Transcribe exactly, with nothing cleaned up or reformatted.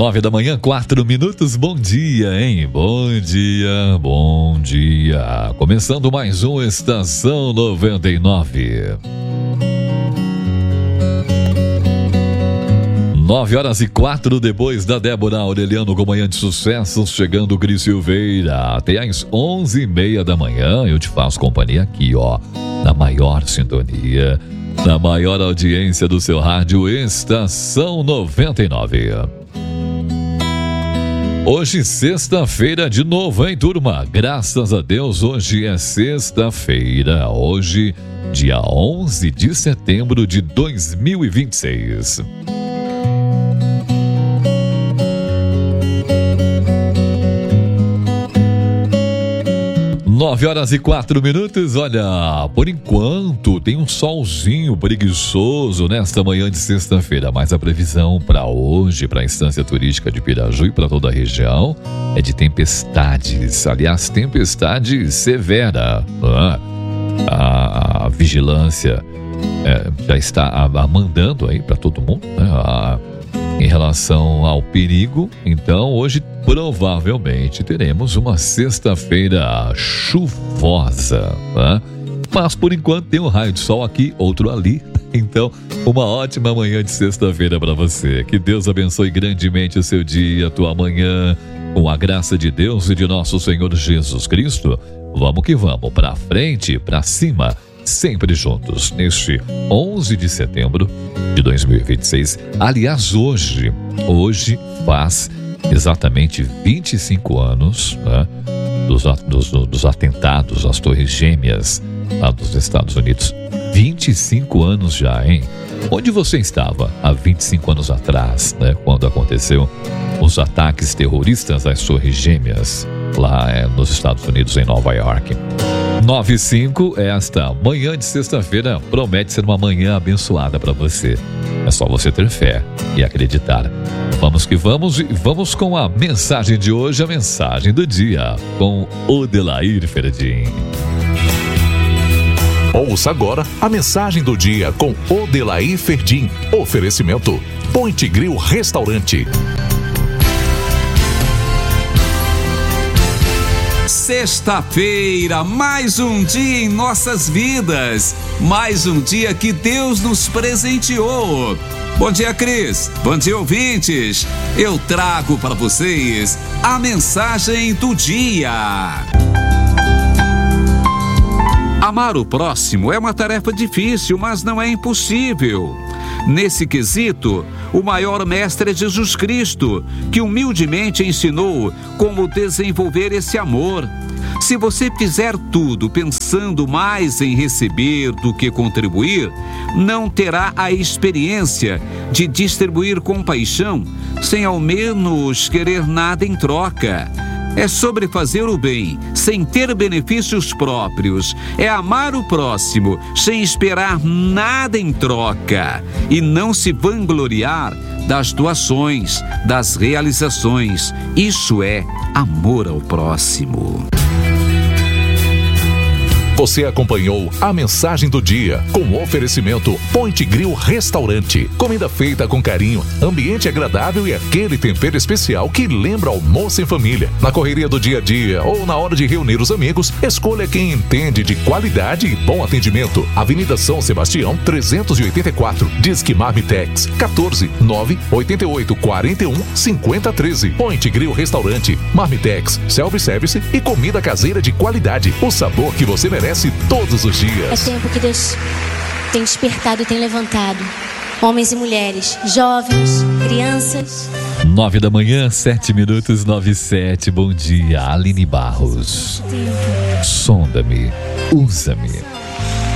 Nove da manhã, quatro minutos. Bom dia, hein? Bom dia, bom dia. Começando mais um Estação noventa e nove. Nove horas e quatro, depois da Débora Aureliano com Manhã de Sucessos, chegando o Cris Silveira. Até às onze e meia da manhã eu te faço companhia aqui, ó, na maior sintonia, na maior audiência do seu rádio, Estação noventa e nove. Hoje, sexta-feira de novo, hein, turma? Graças a Deus, hoje é sexta-feira. Hoje, dia onze de setembro de dois mil e vinte e seis. Nove horas e quatro minutos. Olha, por enquanto tem um solzinho preguiçoso nesta manhã de sexta-feira, mas a previsão para hoje, para a Estância Turística de Piraju e para toda a região, é de tempestades. Aliás, tempestade severa. Ah, a, a vigilância é, já está a, a mandando aí para todo mundo, né, a, em relação ao perigo. Então, hoje provavelmente teremos uma sexta-feira chuvosa, né? Mas por enquanto tem um raio de sol aqui, outro ali. Então, uma ótima manhã de sexta-feira para você. Que Deus abençoe grandemente o seu dia, a tua manhã, com a graça de Deus e de nosso Senhor Jesus Cristo. Vamos que vamos, para frente, para cima, sempre juntos, neste onze de setembro de dois mil e vinte e seis. Aliás, hoje, hoje faz exatamente vinte e cinco anos, né, dos, dos, dos atentados às Torres Gêmeas lá dos Estados Unidos. vinte e cinco anos já, hein? Onde você estava há vinte e cinco anos atrás, né, quando aconteceu os ataques terroristas às Torres Gêmeas lá é, nos Estados Unidos, em Nova York? nove e cinco, esta manhã de sexta-feira promete ser uma manhã abençoada para você. É só você ter fé e acreditar. Vamos que vamos, e vamos com a mensagem de hoje, a mensagem do dia, com Odelair Ferdim. Ouça agora a mensagem do dia com Odelair Ferdim. Oferecimento Point Grill Restaurante. Sexta-feira, mais um dia em nossas vidas, mais um dia que Deus nos presenteou. Bom dia, Cris. Bom dia, ouvintes. Eu trago para vocês a mensagem do dia. Amar o próximo é uma tarefa difícil, mas não é impossível. Nesse quesito, o maior mestre é Jesus Cristo, que humildemente ensinou como desenvolver esse amor. Se você fizer tudo pensando mais em receber do que contribuir, não terá a experiência de distribuir compaixão sem ao menos querer nada em troca. É sobre fazer o bem, sem ter benefícios próprios. É amar o próximo, sem esperar nada em troca. E não se vangloriar das doações, das realizações. Isso é amor ao próximo. Você acompanhou a mensagem do dia com o oferecimento Point Grill Restaurante. Comida feita com carinho, ambiente agradável e aquele tempero especial que lembra almoço em família. Na correria do dia a dia ou na hora de reunir os amigos, escolha quem entende de qualidade e bom atendimento. Avenida São Sebastião, trezentos e oitenta e quatro. Disque Marmitex, quatorze, nove, oito oito, quatro um, cinco zero um três. Point Grill Restaurante. Marmitex, self-service e comida caseira de qualidade. O sabor que você merece todos os dias. É tempo que Deus tem despertado e tem levantado homens e mulheres, jovens, crianças. Nove da manhã, sete minutos, nove e sete. Bom dia, Aline Barros. Sonda-me, usa-me.